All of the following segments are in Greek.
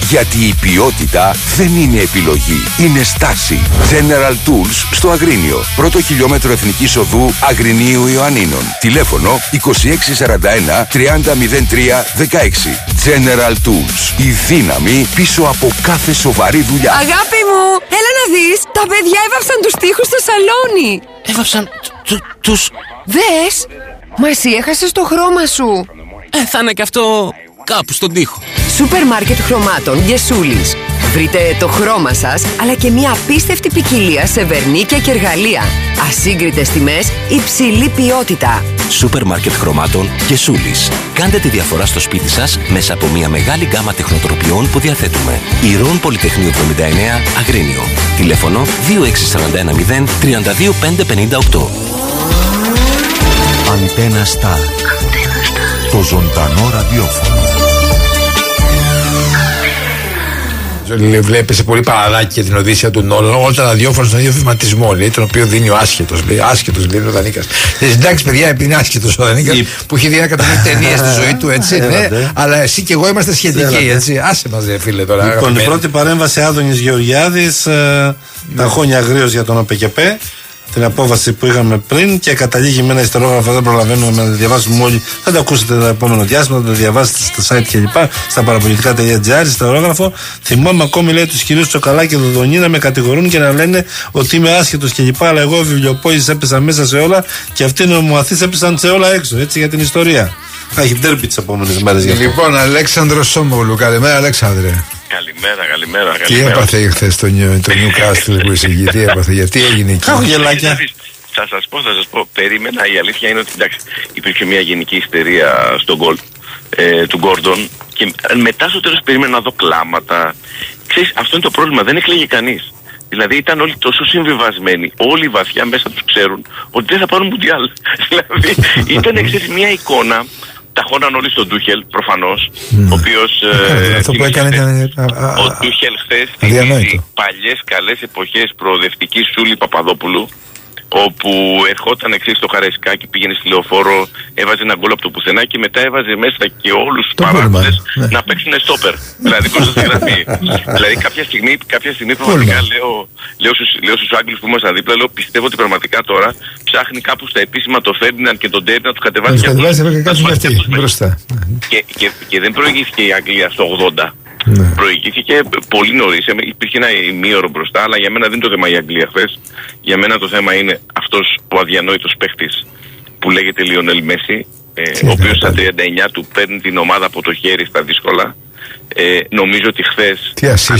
Γιατί η ποιότητα δεν είναι επιλογή, είναι στάση. General Tools στο Αγρίνιο. Πρώτο χιλιόμετρο Εθνικής Οδού Αγρινίου Ιωαννίνων. Τηλέφωνο 2641 3003 16. General Tools. Η δύναμη πίσω από κάθε σοβαρή δουλειά. Αγάπη μου, έλα να δεις. Τα παιδιά έβαψαν τους τοίχους στο σαλόνι. Έβαψαν τους... Δες, μα εσύ έχασες το χρώμα σου. Θα είναι και αυτό κάπου στον τοίχο. Σούπερ μάρκετ χρωμάτων Γεσούλης. Βρείτε το χρώμα σας, αλλά και μια απίστευτη ποικιλία σε βερνίκια και εργαλεία. Ασύγκριτες τιμές, υψηλή ποιότητα. Σούπερ μάρκετ χρωμάτων Γεσούλης. Κάντε τη διαφορά στο σπίτι σας μέσα από μια μεγάλη γκάμα τεχνοτροπιών που διαθέτουμε. Ηρών Πολυτεχνείου 79 Αγρίνιο. Τηλέφωνο 26410 32558. Αντένα Σταρ. Το ζωντανό ραδιόφωνο. Βλέπεις πολύ παραδάκι για την Οδύσσεια του Νόλαν. Όλα τα ραδιόφωνα στον ίδιο βηματισμό, λέει, τον οποίο δίνει ο άσχετος. Άσχετος, λέει ο Δανίκας. Εντάξει, παιδιά, επειδή είναι άσχετος ο Δανίκας, που έχει δει να καταφέρει ταινίες στη ζωή του, έτσι. Ναι, αλλά εσύ και εγώ είμαστε σχετικοί, έτσι. Άσε μας, φίλε, τώρα. Λοιπόν, η πρώτη παρέμβαση Άδωνης Γεωργιάδης, τα χώνια αγρίως για τον ΟΠΕΚΕΠΕ. Την απόβαση που είχαμε πριν και καταλήγει με ένα ιστορόγραφο. Δεν προλαβαίνουμε να το διαβάσουμε όλοι. Θα το ακούσετε το επόμενο διάστημα, θα το διαβάσετε στα site κλπ. Στα παραπολιτικά.gr. Ιστορόγραφο. Θυμάμαι ακόμη, λέει, τους κυρίους Τσοκαλά και Δοδονή να με κατηγορούν και να λένε ότι είμαι άσχετος κλπ. Αλλά εγώ βιβλιοπόης έπεσα μέσα σε όλα και αυτοί οι νομομαθείς έπεσαν σε όλα έξω. Έτσι για την ιστορία. Θα έχει ντέρμπι τις επόμενες μέρες γι' αυτό. Λοιπόν, Αλέξανδρος Σόμογλου. Καλημέρα, Αλέξανδρε. Καλημέρα. Τι έπαθε χθες το Newcastle που εισηγεί, τι έπαθε, γιατί έγινε εκεί? Χαγελάκια. Θα σας πω, περίμενα, η αλήθεια είναι ότι εντάξει, υπήρχε μια γενική ιστερία στον γκολ του Γκόρντον και μετά στο τέλος περίμενα να δω κλάματα. Ξέρεις, αυτό είναι το πρόβλημα, δεν εκλέγε κανείς. Δηλαδή ήταν όλοι τόσο συμβιβασμένοι, όλοι βαθιά μέσα τους ξέρουν ότι δεν θα πάρουν Μουντιάλ. Δηλαδή ήταν εξής μια εικόνα. Τα χώναν όλοι στον Τούχελ, προφανώς, ο οποίος... αυτό που έκανε ήταν... Ο Τούχελ χθες θυμίζει παλιές καλές εποχές προοδευτικής Σούλη Παπαδόπουλου, όπου ερχόταν εξής στο Χαραϊσκάκι, πήγαινε στη Λεωφόρο, έβαζε ένα γκολ από το πουθενά και μετά έβαζε μέσα και όλους τους παράγοντες να παίξουν στόπερ. Δηλαδή κόντρα στη γραμμή. Δηλαδή κάποια στιγμή πραγματικά λέω στους Άγγλους που ήμασταν δίπλα, λέω πιστεύω ότι πραγματικά τώρα ψάχνει κάπου στα επίσημα το Φέρντιναντ και τον Ντέιβ να τους κατεβάσει και δεν προηγήθηκε η Αγγλία στο 80. Προηγήθηκε πολύ νωρίς, υπήρχε ένα ημίωρο μπροστά, αλλά για μένα δεν είναι το θέμα η Αγγλία χθες. Για μένα το θέμα είναι αυτός ο αδιανόητος παίχτης που λέγεται Λιονέλ Μέση, ο οποίος στα 39 του παίρνει την ομάδα από το χέρι στα δύσκολα. Νομίζω ότι χθες,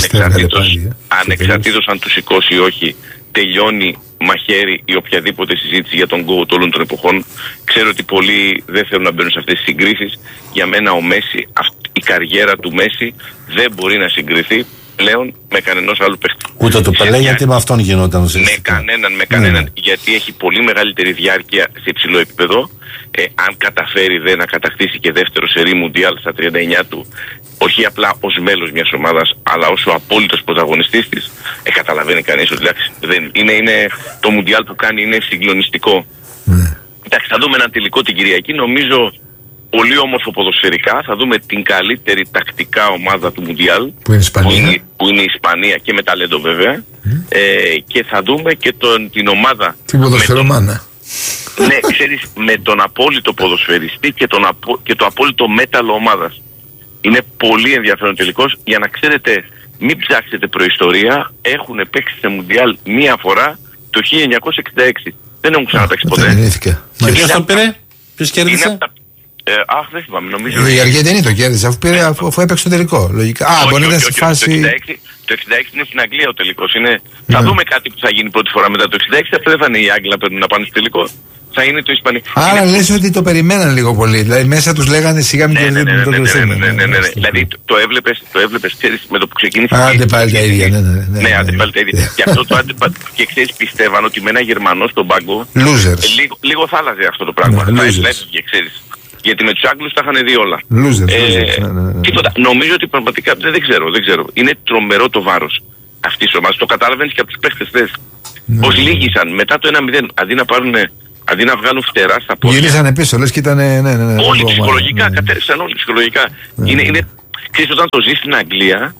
ανεξαρτήτως αν του σηκώσει ή όχι, τελειώνει μαχαίρι ή οποιαδήποτε συζήτηση για τον GOAT όλων των εποχών. Ξέρω ότι πολλοί δεν θέλουν να μπαίνουν σε αυτές τις συγκρίσεις. Για μένα ο Μέση, η καριέρα του Μέση δεν μπορεί να συγκριθεί πλέον με κανένας άλλου παίχτη. Ούτε το Πελέ, γιατί με αυτόν γινόταν ουσιαστικά. Με κανέναν. Γιατί έχει πολύ μεγαλύτερη διάρκεια σε υψηλό επίπεδο. Αν καταφέρει να κατακτήσει και δεύτερο σερί Μουντιάλ στα 39 του, όχι απλά ως μέλος μιας ομάδας, αλλά ως ο απόλυτος πρωταγωνιστής της, καταλαβαίνει κανείς ότι είναι το Μουντιάλ που κάνει είναι συγκλονιστικό. Εντάξει, θα δούμε έναν τελικό την Κυριακή, νομίζω πολύ όμορφο ποδοσφαιρικά. Θα δούμε την καλύτερη τακτικά ομάδα του Μουντιάλ, που είναι η Ισπανία και με ταλέντο βέβαια. Και θα δούμε και την ομάδα. Την ποδοσφαιρομάνα. Ναι, ξέρεις, με τον απόλυτο ποδοσφαιριστή και το απόλυτο μέταλλο ομάδας. Είναι πολύ ενδιαφέρον τελικός. Για να ξέρετε, μην ψάξετε προϊστορία. Έχουν παίξει σε Μουντιάλ μία φορά το 1966. Δεν έχουν ξαναπαίξει ποτέ. Και ποιος το πήρε, ποιος κέρδισε? Δεν θυμάμαι, νομίζω. Η Αργεντινή το κέρδισε αφού έπαιξε το τελικό. Λογικά. Μπορεί να είναι στη φάση. Το 66 είναι στην Αγγλία ο τελικός. Θα δούμε κάτι που θα γίνει πρώτη φορά μετά το 66. Αυτό δεν θα είναι οι Άγγλοι να πάνε στο τελικό. Θα είναι το Ισπανικό. Άρα λες ότι το περιμέναν λίγο πολύ. Δηλαδή μέσα τους λέγανε σιγά μην κερδίσουν το Κρυσίμενο. Ναι. Δηλαδή το έβλεπες, ξέρεις, με το που ξεκίνησε. Άντε πάλι τα ίδια. Ναι, άντε πάλι τα ίδια. Και αυτό το άντε πάλι. Και ξέρεις, πιστεύαν ότι με ένα Γερμανό στον πάγκο. Λίγο θα άλλαζε αυτό το πράγμα. Θα έφυγε, ξέρεις. Γιατί με τους Άγγλους τα είχαν δει όλα. Τίποτα. Νομίζω ότι πραγματικά δεν ξέρω. Είναι τρομερό το βάρος αυτής της ομάδας. Το κατάλαβαινες και από τους παίχτες χθες. Πως λύγησαν μετά το 1-0. Αντί να βγάλουν φτερά στα πόδια. Γυρίσανε πίσω, λες και ήταν. Όλοι ψυχολογικά, κατέρευσαν όλοι ψυχολογικά. Ξέρεις, όταν το ζεις στην Αγγλία,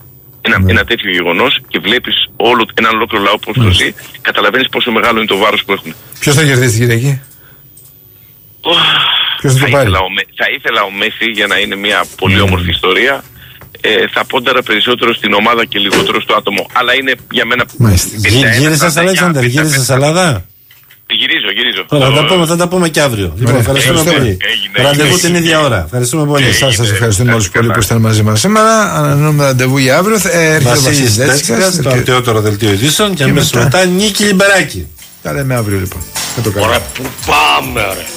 ένα τέτοιο γεγονός και βλέπεις έναν ολόκληρο λαό πώς το ζει, καταλαβαίνεις πόσο μεγάλο είναι το βάρος που έχουν. Ποιος θα κερδίσει την Κυριακή? Θα ήθελα ο Μέση για να είναι μια πολύ όμορφη ιστορία. Θα πόνταρα περισσότερο στην ομάδα και λιγότερο στο άτομο. Αλλά είναι για μένα. Γύρισες Αλέξανδρ, γύρισες Ελλάδα? Γυρίζω. Τώρα, θα τα πούμε και αύριο. Λοιπόν, ευχαριστούμε πολύ. Ραντεβού την ίδια ώρα. Ευχαριστούμε πολύ. Σας ευχαριστούμε όλους πολύ που ήσταν μαζί μας σήμερα. Ανανεώνουμε ραντεβού για αύριο. Βασίλης Δέτσικας, το Αμφιότερο Δελτίο Ειδήσεων και αμέσως μετά Νίκη Λιμπεράκη. Τα λέμε αύριο λοιπόν. Ωραία, πού πάμε, ρε.